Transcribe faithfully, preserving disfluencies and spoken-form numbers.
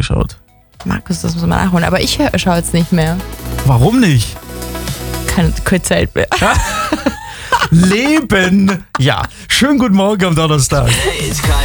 geschaut. Markus, das muss man nachholen. Aber ich schaue jetzt nicht mehr. Warum nicht? Keine, keine Zeit mehr. Leben! Ja, schönen guten Morgen am Donnerstag.